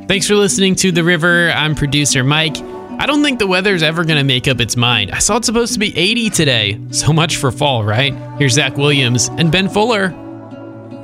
Thanks for listening to The River. I'm producer Mike. I don't think the weather's ever going to make up its mind. I saw it's supposed to be 80 today. So much for fall, right? Here's Zach Williams and Ben Fuller.